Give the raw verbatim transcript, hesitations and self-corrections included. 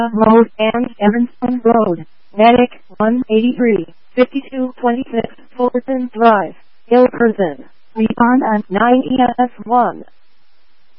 Road and Evanston Road, Natick one eighty-three, fifty-two twenty-six, Fullerton Drive, Ilkerson, Recon and nine E S one.